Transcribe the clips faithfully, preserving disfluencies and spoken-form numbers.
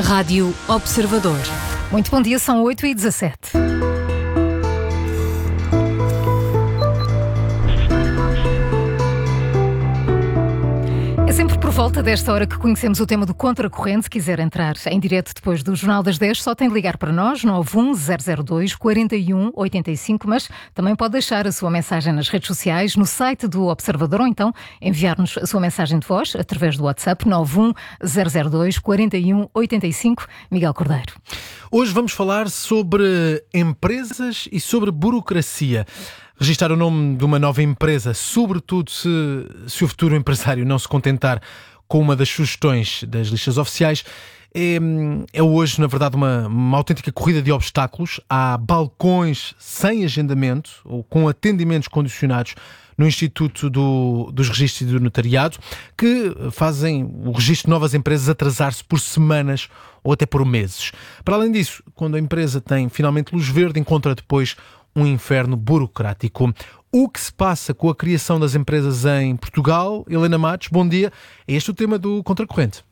Rádio Observador. Muito bom dia, são oito e dezassete. É sempre por volta desta hora que conhecemos o tema do Contracorrente. Se quiser entrar em direto depois do Jornal das dez, só tem de ligar para nós, nove um zero zero dois, quatro um oito cinco, mas também pode deixar a sua mensagem nas redes sociais, no site do Observador, ou então enviar-nos a sua mensagem de voz através do WhatsApp nove um zero zero dois, quatro um oito cinco. Miguel Cordeiro. Hoje vamos falar sobre empresas e sobre burocracia. Registrar o nome de uma nova empresa, sobretudo se, se o futuro empresário não se contentar com uma das sugestões das listas oficiais, é, é hoje, na verdade, uma, uma autêntica corrida de obstáculos. Há balcões sem agendamento ou com atendimentos condicionados no Instituto do, dos Registros e do Notariado, que fazem o registro de novas empresas atrasar-se por semanas ou até por meses. Para além disso, quando a empresa tem finalmente luz verde, encontra depois um inferno burocrático. O que se passa com a criação das empresas em Portugal? Helena Matos, bom dia. É este o tema do Contracorrente.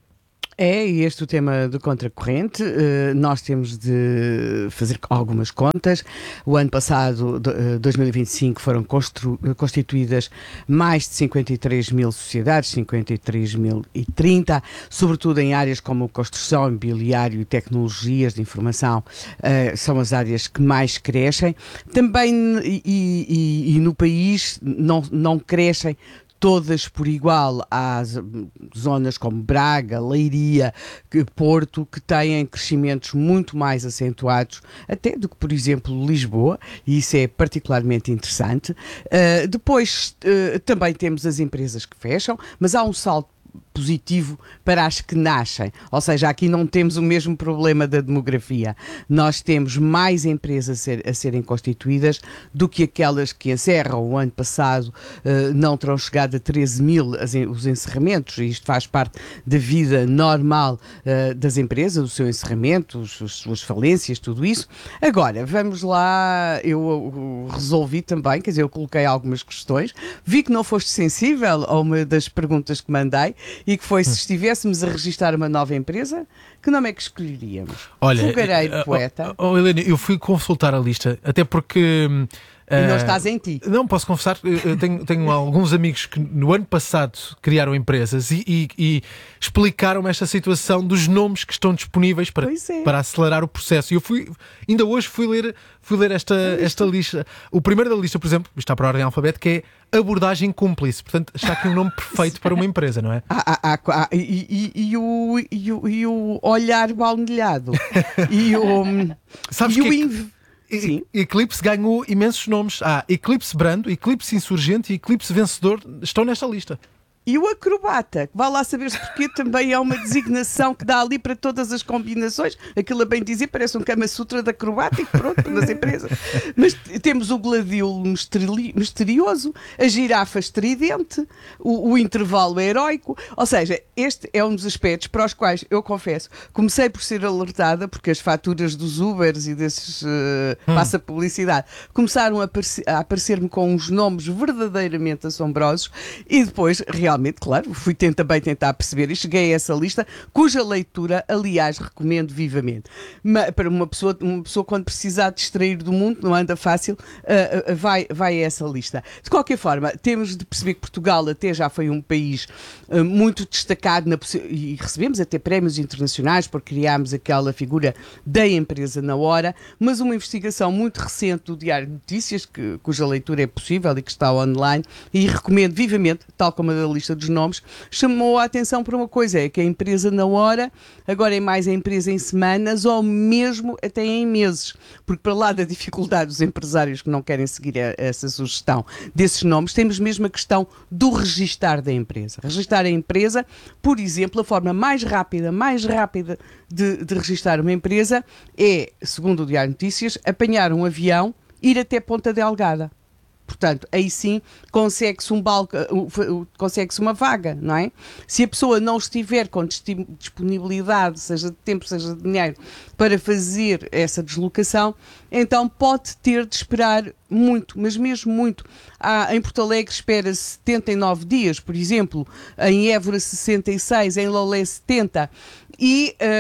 É este o tema do Contracorrente. Uh, nós temos de fazer algumas contas. O ano passado, uh, dois mil e vinte e cinco, foram constru- constituídas mais de cinquenta e três mil sociedades, cinquenta e três mil e trinta, sobretudo em áreas como construção, imobiliário e tecnologias de informação. Uh, são as áreas que mais crescem. Também e, e, e no país não, não crescem todas por igual. Há zonas como Braga, Leiria, Porto, que têm crescimentos muito mais acentuados até do que, por exemplo, Lisboa, e isso é particularmente interessante. Uh, depois uh, também temos as empresas que fecham, mas há um salto positivo para as que nascem, ou seja, aqui não temos o mesmo problema da demografia. Nós temos mais empresas a, ser, a serem constituídas do que aquelas que encerram. O ano passado uh, não terão chegado a treze mil as, os encerramentos, e isto faz parte da vida normal uh, das empresas, o seu encerramento, os, as suas falências, tudo isso. Agora, vamos lá, eu uh, resolvi também, quer dizer, eu coloquei algumas questões, vi que não foste sensível a uma das perguntas que mandei, e que foi, se estivéssemos a registrar uma nova empresa, que nome é que escolheríamos? Olha, Fogareiro, uh, poeta. Oh, oh, Helena, eu fui consultar a lista, até porque... Uh, e não estás em ti. Não, posso confessar, eu tenho, tenho alguns amigos que no ano passado criaram empresas e, e, e explicaram-me esta situação dos nomes que estão disponíveis para, é. para acelerar o processo. E eu fui, ainda hoje fui ler, fui ler esta, esta lista. O primeiro da lista, por exemplo, está para a ordem alfabética, é abordagem cúmplice. Portanto, está aqui um nome perfeito para uma empresa, não é? Ah, ah, ah, e, e, e, o, e, o, e o olhar balneado. E o... Sabes e que... o inv... Sim. Eclipse ganhou imensos nomes. Há Eclipse Brando, Eclipse Insurgente e Eclipse Vencedor, estão nesta lista. E o acrobata, que vai lá saber-se porque também é uma designação que dá ali para todas as combinações. Aquilo a bem dizer parece um Kama Sutra de acrobático, pronto, nas empresas. Mas temos o gladiolo misterioso, a girafa estridente, o, o intervalo heroico. Ou seja, este é um dos aspectos para os quais, eu confesso, comecei por ser alertada, porque as faturas dos Ubers e desses uh, hum. passa publicidade começaram a, aparecer, a aparecer-me com uns nomes verdadeiramente assombrosos, e depois, realmente, Realmente, claro, fui também tentar perceber e cheguei a essa lista, cuja leitura, aliás, recomendo vivamente. Mas, para uma pessoa, uma pessoa, quando precisar distrair do mundo, não anda fácil, uh, uh, vai, vai a essa lista. De qualquer forma, temos de perceber que Portugal até já foi um país uh, muito destacado na, e recebemos até prémios internacionais por criarmos aquela figura da empresa na hora, mas uma investigação muito recente do Diário de Notícias, que, cuja leitura é possível e que está online, e recomendo vivamente, tal como a da lista dos nomes, chamou a atenção para uma coisa, é que a empresa na hora, agora é mais a empresa em semanas ou mesmo até em meses, porque para lá da dificuldade dos empresários que não querem seguir a, a essa sugestão desses nomes, temos mesmo a questão do registar da empresa. Registar a empresa, por exemplo, a forma mais rápida, mais rápida de, de registar uma empresa é, segundo o Diário de Notícias, apanhar um avião, ir até Ponta Delgada. Portanto, aí sim consegue-se um balco, consegue-se uma vaga, não é? Se a pessoa não estiver com disponibilidade, seja de tempo, seja de dinheiro, para fazer essa deslocação, então pode ter de esperar muito, mas mesmo muito. Há, em Porto Alegre espera-se setenta e nove dias, por exemplo, em Évora sessenta e seis, em Lolé setenta, e... Uh,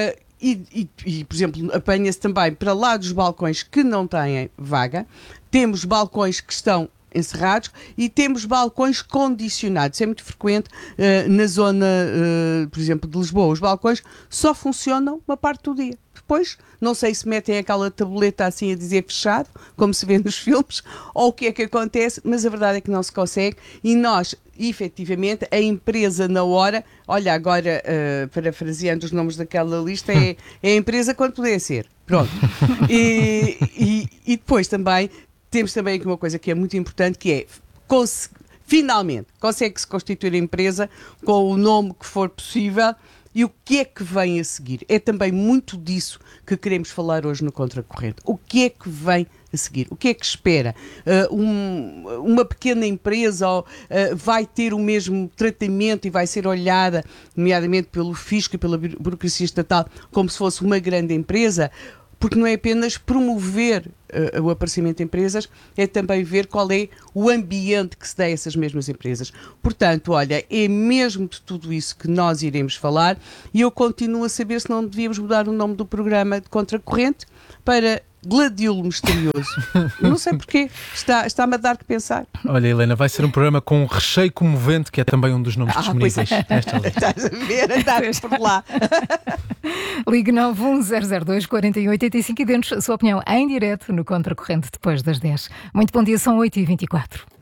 e, e, e, por exemplo, apanha-se também para lá dos balcões que não têm vaga. Temos balcões que estão encerrados e temos balcões condicionados. Isso é muito frequente uh, na zona, uh, por exemplo, de Lisboa. Os balcões só funcionam uma parte do dia. Depois, não sei se metem aquela tabuleta assim a dizer fechado, como se vê nos filmes, ou o que é que acontece, mas a verdade é que não se consegue e nós, efetivamente, a empresa na hora, olha, agora, uh, parafraseando os nomes daquela lista, é, é a empresa quando puder ser. Pronto. E, e, e depois também, temos também aqui uma coisa que é muito importante, que é, cons- finalmente, consegue-se constituir a empresa com o nome que for possível. E o que é que vem a seguir? É também muito disso que queremos falar hoje no Contracorrente. O que é que vem a seguir? O que é que espera? Uh, um, uma pequena empresa uh, vai ter o mesmo tratamento e vai ser olhada, nomeadamente pelo fisco e pela burocracia estatal, como se fosse uma grande empresa? Porque não é apenas promover uh, o aparecimento de empresas, é também ver qual é o ambiente que se dá a essas mesmas empresas. Portanto, olha, é mesmo de tudo isso que nós iremos falar e eu continuo a saber se não devíamos mudar o nome do programa de Contracorrente para Gladiolo Misterioso. Não sei porquê, está, está-me a dar que pensar. Olha, Helena, vai ser um programa com um recheio comovente, que é também um dos nomes Ah, disponíveis pois é. nesta lista. Estás a ver, andares por lá. Ligue nove um zero zero dois, quatro oito oito cinco e dê-nos a sua opinião em direto no Contracorrente depois das dez. Muito bom dia, são oito e vinte e quatro.